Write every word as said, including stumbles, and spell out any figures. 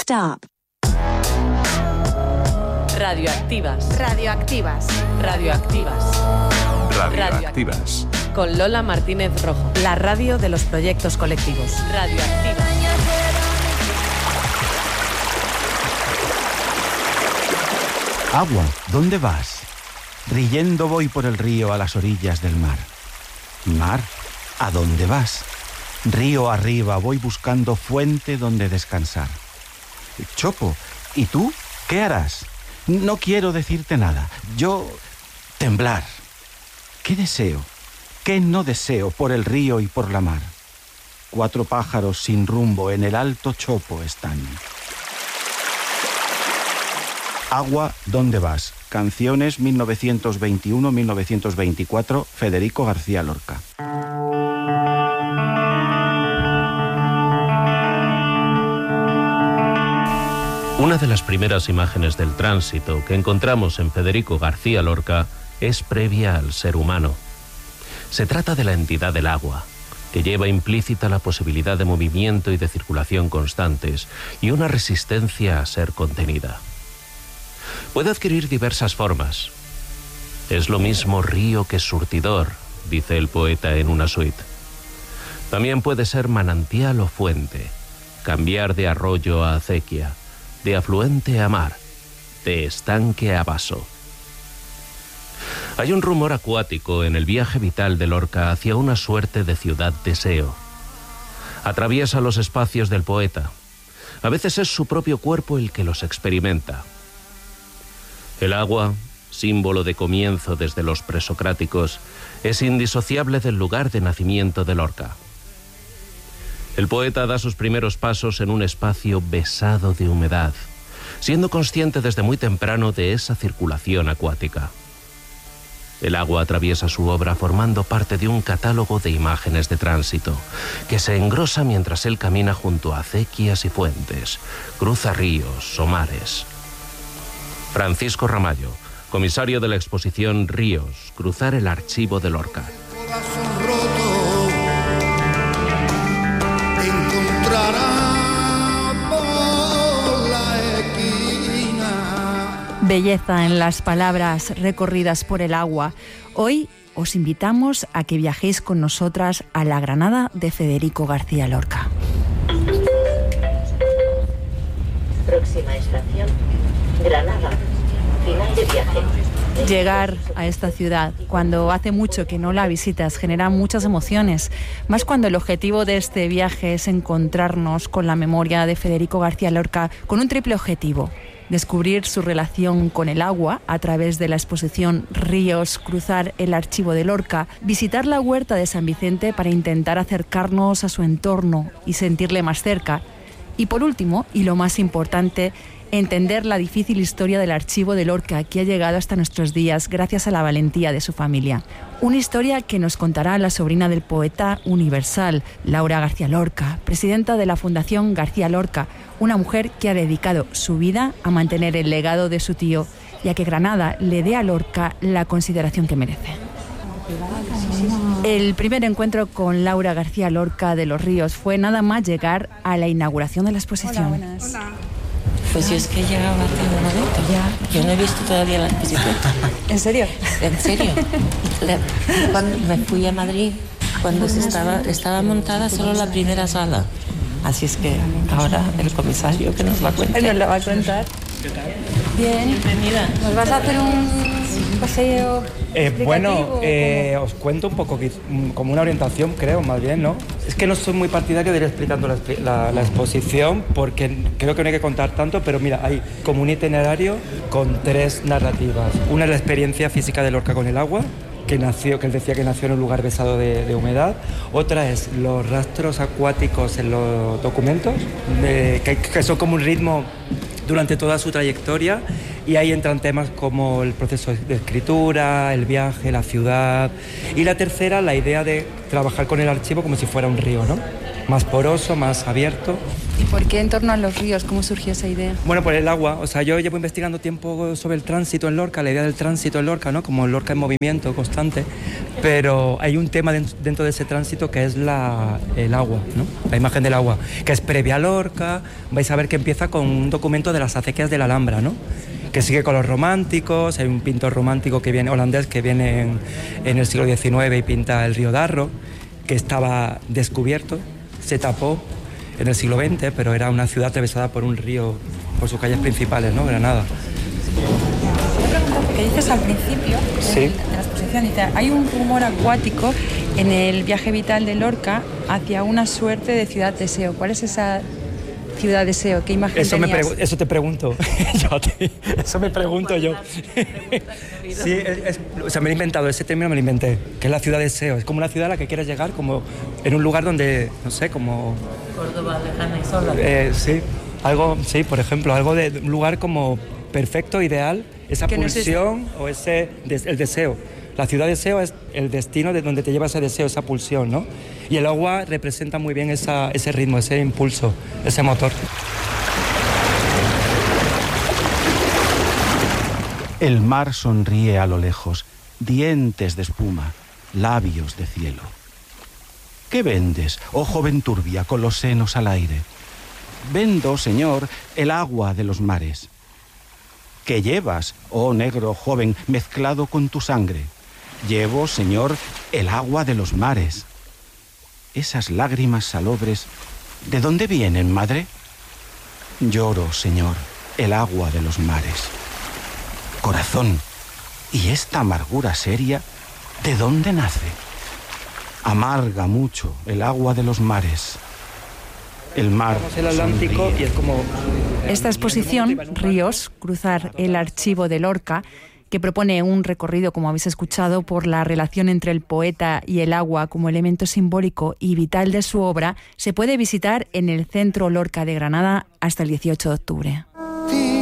Stop. Radioactivas. Radioactivas. Radioactivas. Radioactivas. Con Lola Martínez Rojo. La radio de los proyectos colectivos. Radioactivas. Agua, ¿dónde vas? Riendo voy por el río a las orillas del mar. Mar, ¿a dónde vas? Río arriba voy buscando fuente donde descansar. Chopo, ¿y tú qué harás? No quiero decirte nada. Yo, temblar. ¿Qué deseo? ¿Qué no deseo por el río y por la mar? Cuatro pájaros sin rumbo en el alto Chopo están. Agua, ¿dónde vas? Canciones mil novecientos veintiuno a mil novecientos veinticuatro, Federico García Lorca. Una de las primeras imágenes del tránsito que encontramos en Federico García Lorca es previa al ser humano. Se trata de la entidad del agua, que lleva implícita la posibilidad de movimiento y de circulación constantes y una resistencia a ser contenida. Puede adquirir diversas formas. Es lo mismo río que surtidor, dice el poeta en una suite. También puede ser manantial o fuente, cambiar de arroyo a acequia, de afluente a mar, de estanque a vaso. Hay un rumor acuático en el viaje vital de Lorca hacia una suerte de ciudad-deseo. Atraviesa los espacios del poeta. A veces es su propio cuerpo el que los experimenta. El agua, símbolo de comienzo desde los presocráticos, es indisociable del lugar de nacimiento de Lorca. El poeta da sus primeros pasos en un espacio besado de humedad, siendo consciente desde muy temprano de esa circulación acuática. El agua atraviesa su obra formando parte de un catálogo de imágenes de tránsito, que se engrosa mientras él camina junto a acequias y fuentes, cruza ríos o mares. Francisco Ramallo, comisario de la exposición Ríos, cruzar el archivo de Lorca. Belleza en las palabras recorridas por el agua. Hoy os invitamos a que viajéis con nosotras a la Granada de Federico García Lorca. Próxima estación, Granada. Final de viaje. Llegar a esta ciudad cuando hace mucho que no la visitas genera muchas emociones, más cuando el objetivo de este viaje es encontrarnos con la memoria de Federico García Lorca con un triple objetivo: descubrir su relación con el agua a través de la exposición Ríos, cruzar el archivo de Lorca, visitar la huerta de San Vicente para intentar acercarnos a su entorno y sentirle más cerca, y por último, y lo más importante, entender la difícil historia del archivo de Lorca que ha llegado hasta nuestros días gracias a la valentía de su familia. Una historia que nos contará la sobrina del poeta universal, Laura García Lorca, presidenta de la Fundación García Lorca, una mujer que ha dedicado su vida a mantener el legado de su tío y a que Granada le dé a Lorca la consideración que merece. El primer encuentro con Laura García Lorca de los Ríos fue nada más llegar a la inauguración de la exposición. Hola, buenas. Hola. Pues yo es que llegaba hace un momento ya. Yo no he visto todavía la exposición. ¿En serio? ¿En serio? La, cuando me fui a Madrid, cuando se estaba, estaba montada solo la primera sala. Así es que ahora el comisario que nos va a contar. Él nos lo va a contar. ¿Qué tal? Bien. Bienvenida. ¿Nos vas a hacer un paseo eh, Bueno, eh, os cuento un poco, como una orientación, creo, más bien, ¿no? Es que no soy muy partidario de ir explicando la, la, la exposición, porque creo que no hay que contar tanto, pero mira, hay como un itinerario con tres narrativas. Una es la experiencia física de Lorca con el agua, que nació, que él decía que nació en un lugar besado de, de humedad. Otra es los rastros acuáticos en los documentos, de, que, que son como un ritmo durante toda su trayectoria, y ahí entran temas como el proceso de escritura, el viaje, la ciudad. Y la tercera, la idea de trabajar con el archivo como si fuera un río, ¿no? más poroso, más abierto. ¿Y por qué en torno a los ríos? ¿Cómo surgió esa idea? Bueno, por el agua. O sea, yo llevo investigando tiempo sobre el tránsito en Lorca, la idea del tránsito en Lorca, ¿no? Como Lorca en movimiento constante. Pero hay un tema dentro de ese tránsito que es la, el agua, ¿no? La imagen del agua, que es previa a Lorca. Vais a ver que empieza con un documento de las acequias de la Alhambra, ¿no? Que sigue con los románticos. Hay un pintor romántico que viene, holandés que viene en, en el siglo diecinueve y pinta el río Darro, que estaba descubierto, se tapó en el siglo veinte, pero era una ciudad atravesada por un río, por sus calles principales, ¿no? Granada. Una pregunta que dices al principio de, sí. de la exposición, dice, hay un rumor acuático en el viaje vital de Lorca hacia una suerte de ciudad deseo. ¿Cuál es esa ciudad deseo? ¿Qué imagen eso tenías? Me pregu- eso te pregunto. yo te, eso me pregunto yo. sí, es, es, o sea, me he inventado, ese término me lo inventé, que es la ciudad deseo. Es como una ciudad a la que quieres llegar, como en un lugar donde, no sé, como... Córdoba, lejana y sola. Eh, sí, algo, sí, por ejemplo, algo de un lugar como perfecto, ideal, esa que pulsión no es... o ese des, el deseo. La ciudad deseo es el destino de donde te lleva ese deseo, esa pulsión, ¿no? Y el agua representa muy bien esa, ese ritmo, ese impulso, ese motor. El mar sonríe a lo lejos, dientes de espuma, labios de cielo. ¿Qué vendes, oh joven turbia, con los senos al aire? Vendo, señor, el agua de los mares. ¿Qué llevas, oh negro joven, mezclado con tu sangre? Llevo, señor, el agua de los mares. Esas lágrimas salobres, ¿de dónde vienen, madre? Lloro, señor, el agua de los mares. Corazón, ¿y esta amargura seria, de dónde nace? Amarga mucho el agua de los mares. El mar el Atlántico sonríe. y es como... Esta exposición, Ríos, cruzar el archivo de Lorca, que propone un recorrido, como habéis escuchado, por la relación entre el poeta y el agua como elemento simbólico y vital de su obra, se puede visitar en el Centro Lorca de Granada hasta el dieciocho de octubre.